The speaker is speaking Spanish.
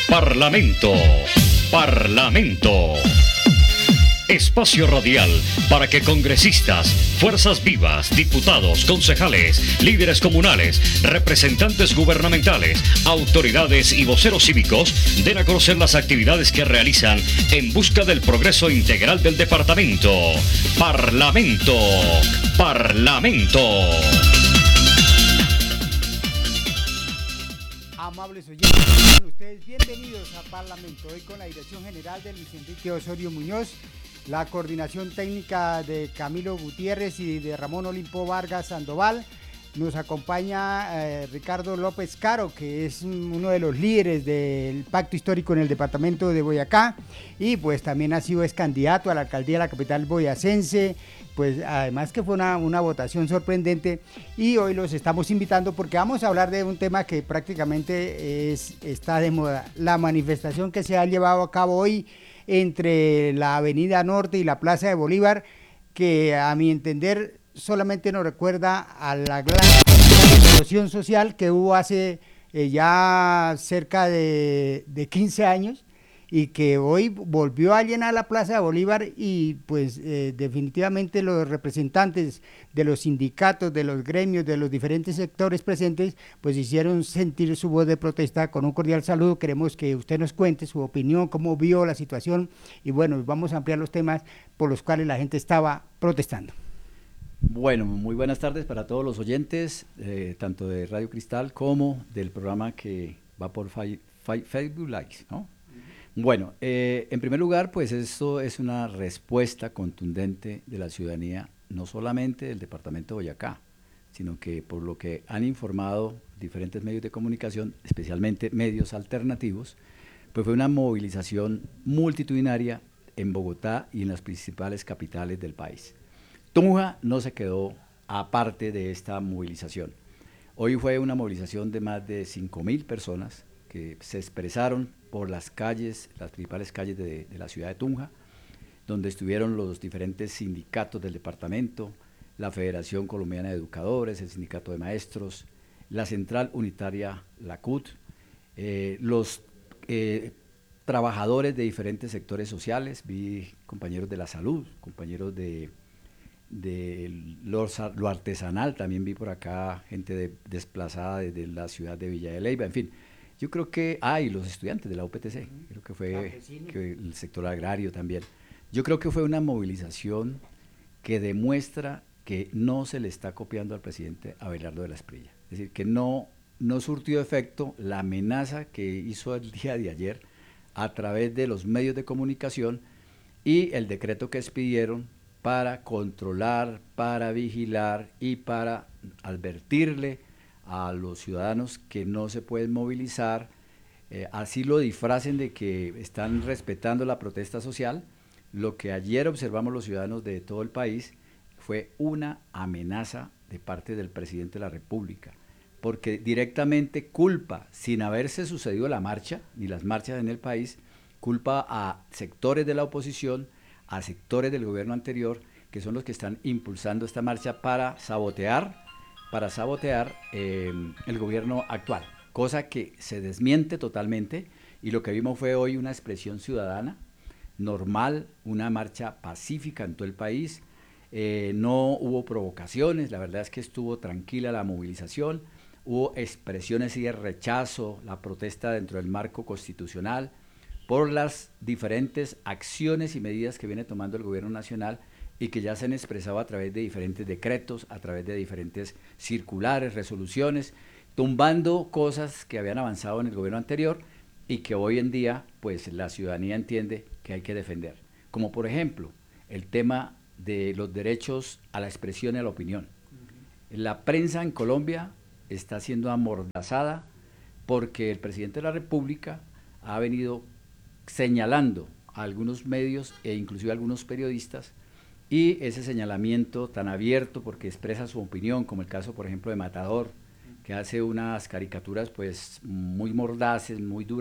Parlamento. Parlamento. Espacio radial para que congresistas, fuerzas vivas, diputados, concejales, líderes comunales, representantes gubernamentales, autoridades y voceros cívicos den a conocer las actividades que realizan en busca del progreso integral del departamento. Parlamento. Parlamento. Amables oyentes, sean ustedes bienvenidos a Parlamento, hoy con la dirección general de Luis Enrique Osorio Muñoz, la coordinación técnica de Camilo Gutiérrez y de Ramón Olimpo Vargas Sandoval. Nos acompaña Ricardo López Caro, que es uno de los líderes del pacto histórico en el departamento de Boyacá, y pues también ha sido candidato a la alcaldía de la capital boyacense, pues además que fue una votación sorprendente, y hoy los estamos invitando porque vamos a hablar de un tema que prácticamente está de moda, la manifestación que se ha llevado a cabo hoy entre la Avenida Norte y la Plaza de Bolívar, que a mi entender solamente nos recuerda a la gran explosión social que hubo hace ya cerca de 15 años y que hoy volvió a llenar la Plaza de Bolívar, y pues definitivamente los representantes de los sindicatos, de los gremios, de los diferentes sectores presentes, pues hicieron sentir su voz de protesta. Con un cordial saludo, queremos que usted nos cuente su opinión, cómo vio la situación, y bueno, vamos a ampliar los temas por los cuales la gente estaba protestando. Bueno, muy buenas tardes para todos los oyentes, tanto de Radio Cristal como del programa que va por Facebook Live, ¿no? Bueno, en primer lugar, pues esto es una respuesta contundente de la ciudadanía, no solamente del departamento de Boyacá, sino que por lo que han informado diferentes medios de comunicación, especialmente medios alternativos, pues fue una movilización multitudinaria en Bogotá y en las principales capitales del país. Tunja no se quedó aparte de esta movilización. Hoy fue una movilización de más de 5.000 personas que se expresaron por las calles, las principales calles de la ciudad de Tunja, donde estuvieron los diferentes sindicatos del departamento, la Federación Colombiana de Educadores, el Sindicato de Maestros, la Central Unitaria, la CUT, los trabajadores de diferentes sectores sociales, vi compañeros de la salud, compañeros de lo artesanal, también vi por acá gente desplazada desde la ciudad de Villa de Leyva, en fin. Yo creo que, y los estudiantes de la UPTC, creo que fue que el sector agrario también. Yo creo que fue una movilización que demuestra que no se le está copiando al presidente Abelardo de la Espriella. Es decir, que no surtió efecto la amenaza que hizo el día de ayer a través de los medios de comunicación y el decreto que expidieron para controlar, para vigilar y para advertirle a los ciudadanos que no se pueden movilizar, así lo disfracen de que están respetando la protesta social. Lo que ayer observamos los ciudadanos de todo el país fue una amenaza de parte del presidente de la República, porque directamente culpa, sin haberse sucedido la marcha, ni las marchas en el país, culpa a sectores de la oposición, a sectores del gobierno anterior, que son los que están impulsando esta marcha para sabotear el gobierno actual, cosa que se desmiente totalmente, y lo que vimos fue hoy una expresión ciudadana normal, una marcha pacífica en todo el país, no hubo provocaciones, la verdad es que estuvo tranquila la movilización, hubo expresiones y de rechazo, la protesta dentro del marco constitucional, por las diferentes acciones y medidas que viene tomando el gobierno nacional y que ya se han expresado a través de diferentes decretos, a través de diferentes circulares, resoluciones, tumbando cosas que habían avanzado en el gobierno anterior y que hoy en día pues la ciudadanía entiende que hay que defender. Como por ejemplo, el tema de los derechos a la expresión y a la opinión. La prensa en Colombia está siendo amordazada porque el presidente de la República ha venido señalando a algunos medios e inclusive a algunos periodistas, y ese señalamiento tan abierto porque expresa su opinión, como el caso por ejemplo de Matador, que hace unas caricaturas pues muy mordaces, muy duras,